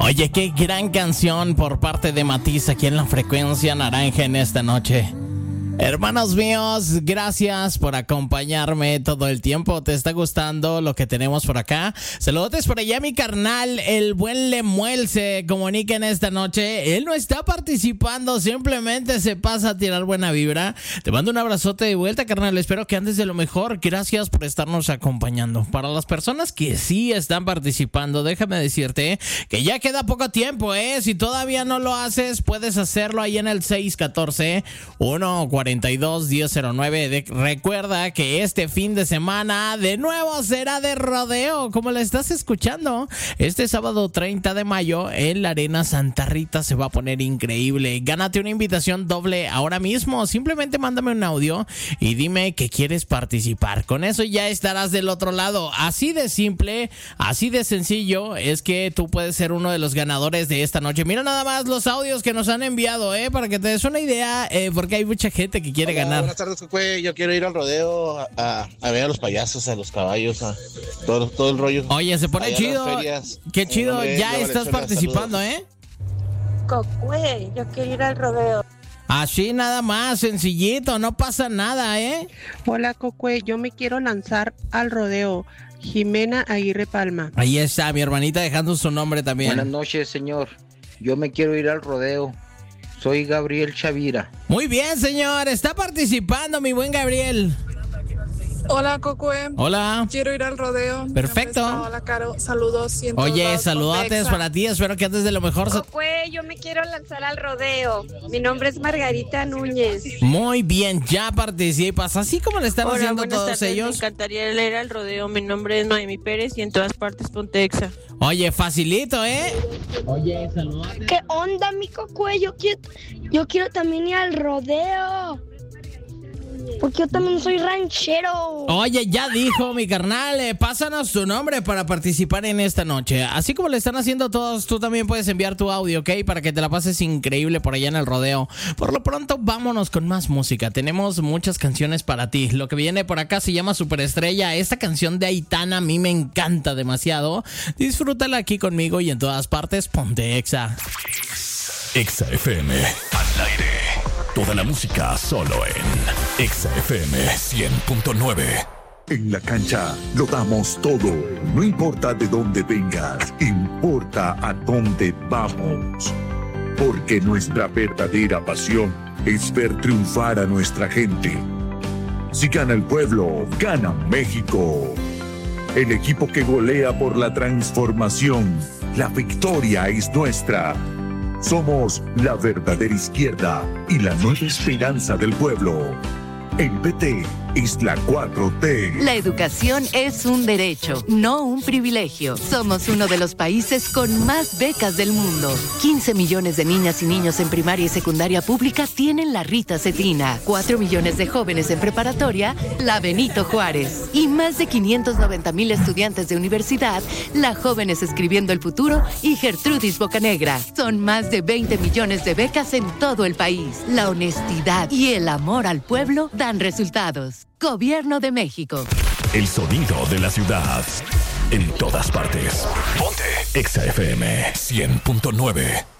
Oye, qué gran canción por parte de Matiz aquí en la Frecuencia Naranja en esta noche. Hermanos míos, gracias por acompañarme todo el tiempo. ¿Te está gustando lo que tenemos por acá? Saludos por allá, mi carnal, el buen Lemuel se comunica en esta noche. Él no está participando, simplemente se pasa a tirar buena vibra. Te mando un abrazote de vuelta, carnal. Espero que andes de lo mejor. Gracias por estarnos acompañando. Para las personas que sí están participando, déjame decirte que ya queda poco tiempo, ¿eh? Si todavía no lo haces, puedes hacerlo ahí en el 614-142-1009. Recuerda que este fin de semana de nuevo será de rodeo, como la estás escuchando. Este sábado 30 de mayo en la Arena Santa Rita se va a poner increíble. Gánate una invitación doble ahora mismo. Simplemente mándame un audio y dime que quieres participar. Con eso ya estarás del otro lado. Así de simple, así de sencillo es que tú puedes ser uno de los ganadores de esta noche. Mira nada más los audios que nos han enviado, para que te des una idea, porque hay mucha gente que quiere ganar. Buenas tardes, Cucue. Yo quiero ir al rodeo a ver a los payasos, a los caballos, a todo el rollo. Oye, se pone chido. Qué chido, ya estás participando, saludos. Cocue, yo quiero ir al rodeo. Así nada más, sencillito, no pasa nada, Hola, Cocue, yo me quiero lanzar al rodeo. Jimena Aguirre Palma. Ahí está, mi hermanita dejando su nombre también. Buenas noches, señor. Yo me quiero ir al rodeo. Soy Gabriel Chavira. Muy bien, señor. Está participando, mi buen Gabriel. Hola, Cocue. Hola. Quiero ir al rodeo. Perfecto. Hola, Caro. Saludos. Oye, saludotes para ti. Espero que andes de lo mejor. Cocue, yo me quiero lanzar al rodeo. Mi nombre es Margarita Núñez. Muy bien, ya participas. Así como le están haciendo todos tardes, ellos. Me encantaría leer al rodeo. Mi nombre es Noemi Pérez y en todas partes ponte Exa. Oye, facilito, Oye, saludotes. ¿Qué onda, mi Cocue? Yo quiero también ir al rodeo. Porque yo también soy ranchero. Oye, ya dijo mi carnal, pásanos tu nombre para participar en esta noche. Así como le están haciendo todos, tú también puedes enviar tu audio, ¿ok? Para que te la pases increíble por allá en el rodeo. Por lo pronto, vámonos con más música. Tenemos muchas canciones para ti. Lo que viene por acá se llama Superestrella. Esta canción de Aitana a mí me encanta demasiado. Disfrútala aquí conmigo y en todas partes ponte Exa. Exa FM, al aire. Toda la música solo en Exa FM 100.9. En la cancha lo damos todo. No importa de dónde vengas, importa a dónde vamos. Porque nuestra verdadera pasión es ver triunfar a nuestra gente. Si gana el pueblo, gana México. El equipo que golea por la transformación. La victoria es nuestra. Somos la verdadera izquierda y la nueva esperanza del pueblo. El PT es la 4T. La educación es un derecho, no un privilegio. Somos uno de los países con más becas del mundo. 15 millones de niñas y niños en primaria y secundaria pública tienen la Rita Cetina. 4 millones de jóvenes en preparatoria, la Benito Juárez. Y más de 590,000 estudiantes de universidad, la Jóvenes Escribiendo el Futuro y Gertrudis Bocanegra. Son más de 20 millones de becas en todo el país. La honestidad y el amor al pueblo dan resultados. Gobierno de México. El sonido de la ciudad. En todas partes. Ponte Exa FM 100.9.